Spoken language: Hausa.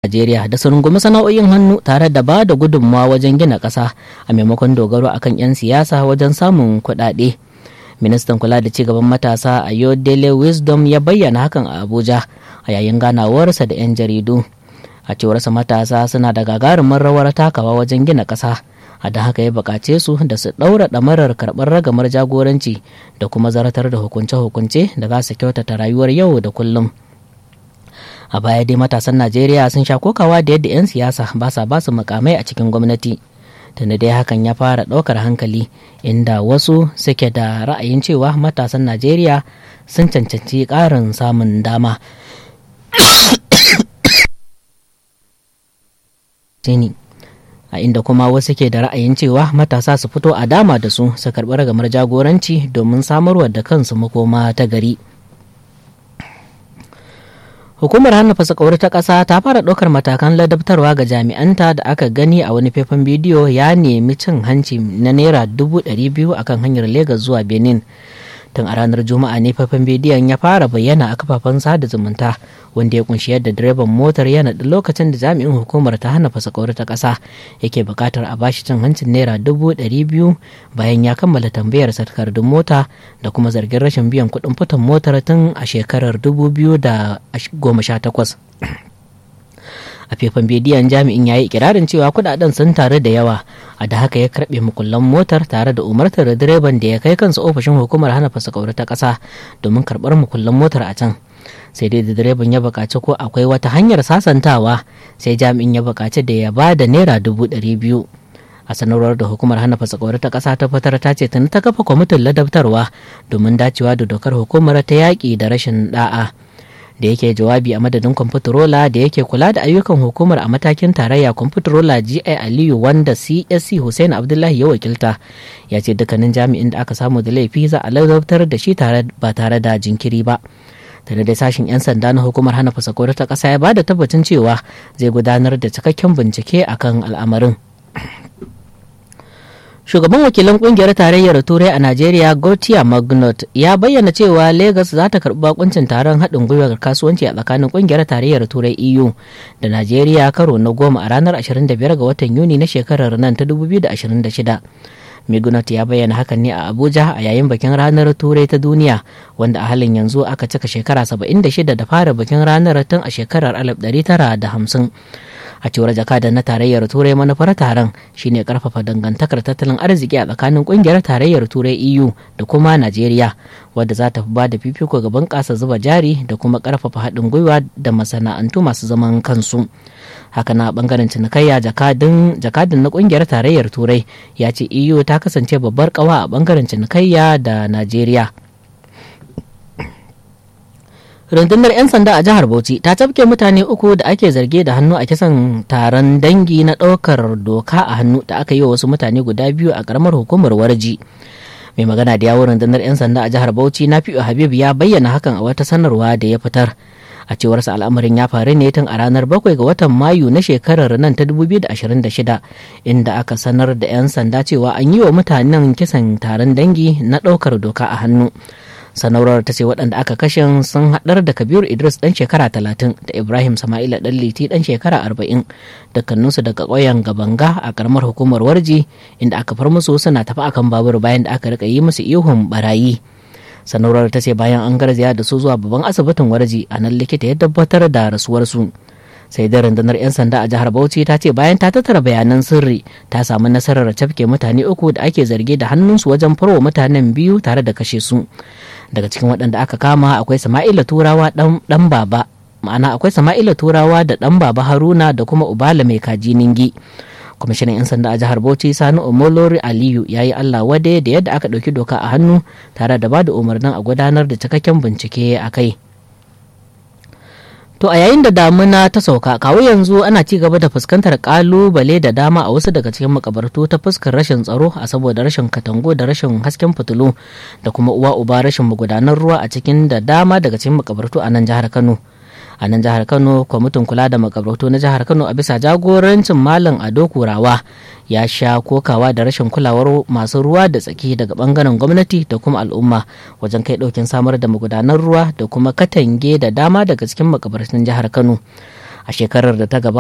Najeriya da su rungumi sana'o'in hannu tare da ba da gudunmawa wajen gina ƙasa a maimakon dogaro akan 'yan siyasa wajen samun kuɗaɗe. Ministan kula da cigaban matasa Ayodele Wisdom ya bayyana hakan a Abuja a yayin ganawarsa da 'yan jaridu. A cewarsa matasa suna da gagarumin rawar takawa wajen gina ƙasa, a da haka ya buƙace su da su ɗaura ɗamarar karɓar ragamar jagoranci da kuma zartar da hukunce-hukunce da za su kyautata rayuwar yau da kullum. A baya dai matasan Najeriya sun sha kokawa da yadda 'yan siyasa ba sa ba su mukamai a cikin gwamnati. Tunda dai hakan ya fara ɗaukar hankali, inda wasu suke da ra'ayin cewa matasan Najeriya sun cancanci ƙarin samun dama. A inda kuma wasu ke da ra'ayin cewa matasa su fito a dama da su karɓi ragamar jagoranci domin samarwa da kansu makoma ta gari. Hukumar hana fasakauri ta ƙasa ta fara ɗaukar matakan ladabtarwa ga jami'anta da aka gani a wani faifan bidiyo ya nemi cin hanci na naira 200,000 akan hanyar Legas zuwa Benin. Tun a ranar Juma'a ne faifan bidiyon ya fara bayyana a kafafen sada zumunta, wanda ya kunshi yadda direban motar ya naɗi lokacin da jami'in hukumar ta hana fasakauri ta ƙasa yake buƙatar a bashi cin hancin naira 200,000 bayan ya kammala tambayar takardun mota da kuma zargin rashin biyan kuɗin fitan motar tun a shekarar 2018. A faifan bidiyon jami'in ya yi ikirarin cewa kudaden sun taru da yawa, a da haka ya karbe mukullan motar tare da umartar direban da ya kai kansa ofishin hukumar hana fasakauri ta ƙasa domin karɓar mukullan motar a can. Sai dai da direban ya buƙaci ko akwai wata hanyar sasantawa, sai jami'in ya buƙaci da ya ba da naira 200,000. A sanarwar da hukumar hana fasakauri ta ƙasa ta fitar ta ce tuni ta kafa kwamitin ladabtarwa domin dacewa da dokar hukumar ta yaƙi da rashin da'a. Da yake jawabi a madadin kwamfuturola da yake kula da ayyukan hukumar a matakin tarayya, kwamfuturola G.I. Aliyu wanda CSC Hussein Abdullahi ya wakilta, ya ce dukkanin jami'in da aka samu da laifi za a ladabtar da shi ba tare da jinkiri ba. Tare da sashen 'yan sanda na hukumar hana fasakauri ta ƙasa ya ba da tabbacin cewa zai gudanar da cikakken bincike akan al'amarin. Shugaban wakilan kungiyar tarayyar Turai a Najeriya Gautier Magnot ya bayyana cewa Lagos za ta karɓi bakuncin taron haɗin gwiwar kasuwanci a tsakanin kungiyar tarayyar Turai EU da Najeriya karo na 10 a ranar 25 ga watan Yuni na shekarar nan ta 2026. Magnot ya bayyana hakan ne a Abuja a yayin bikin ranar Turai ta duniya, wanda a halin yanzu aka cika shekara 76 da fara bikin ranar tun a shekarar 1950. A cewar jakadan na tarayyar Turai, manufar taron shine karfafa dangantakar tattalin arziki a tsakanin kungiyar tarayyar Turai EU da kuma Najeriya, wadda za ta ba da fifiko ga bunƙasa zuba jari da kuma karfafa haɗin gwiwa da masana'antu masu zaman kansu. Haka na bangaren cinikayya, jakadan na kungiyar tarayyar Turai ya ce EU ta kasance babbar kawa a bangaren cinikayya da Najeriya. Rundunar 'yan sanda a jihar Bauchi ta tafke mutane 3 da ake zarge da hannu a kisan taron dangi na ɗaukar doka a hannu da aka yi wa wasu mutane guda 2 a ƙaramar hukumar Warji. Mai magana da yawon rundunar 'yan sanda a jihar Bauchi Nafi'u Habib ya bayyana hakan a wata sanarwa da ya fitar. A cewarsa al'amarin ya faru ne tun a ranar 7 ga watan Mayu na shekarar nan ta 2026, inda aka sanar da 'yan sanda cewa an yi wa mutanen kisan taron dangi na ɗaukar doka a hannu. Sanarwar ta ce waɗanda aka kashe sun haɗar da Kabiru Idris ɗan shekara 30 da Ibrahim Sama'ila ɗan Liti ɗan shekara 40, dukkaninsu daga ƙauyen Gabanga a ƙaramar hukumar Warji, inda aka far musu suna tafi akan babur bayan da aka rika yi musu ihun barayi. Sanarwar ta ce bayan an garzaya da su zuwa babban asibitin Warji, a nan likita ya tabbatar da rasuwarsu. Sai da rundunar 'yan sanda a jihar Bauchi ta ce bayan ta tattara bayanan sirri ta samu nasarar cafke mutane 3 da ake zarge da hannunsu wajen farwa mutanen 2 tare da kashe su. Daga cikin waɗanda aka kama akwai Sama'ila Turawa ɗan baba, ma'ana akwai Sama'ila Turawa da ɗan baba Haruna da kuma Ubala mai kaji Ningi. Kwamishinan 'yan sanda a jihar Bauchi Sani Omolori Aliyu ya yi Allah wade da yadda aka ɗauki doka a hannu tare da ba da umarnin a gudanar da cikakken bincike a kai. To a yayin da damuna ta sauka, kawo yanzu ana ci gaba da fuskantar kalubale da dama a wasu daga cikin makabartu ta fuskar rashin tsaro a saboda rashin katango da rashin hasken fitilu da kuma uwa uba rashin magudanar ruwa a cikin da dama daga cikin makabartu a nan jihar Kano. A nan jihar Kano, kwamitin kula da makabartu na jihar Kano a bisa jagorancin Malam Ado Kurawa ya sha kokawa da rashin kulawar masu ruwa da tsaki daga bangaren gwamnati da kuma al'umma wajen kai ɗaukin samar da magudanar ruwa da kuma katange da dama daga cikin makabartun jihar Kano. A shekarar da ta gabata